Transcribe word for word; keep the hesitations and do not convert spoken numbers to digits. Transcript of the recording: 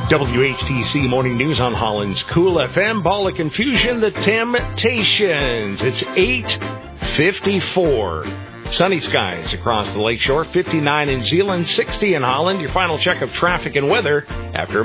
W H T C Morning News on Holland's Cool F M. Ball of Confusion, The Temptations. It's eight fifty-four. Sunny skies across the lakeshore, fifty-nine in Zeeland, sixty in Holland. Your final check of traffic and weather after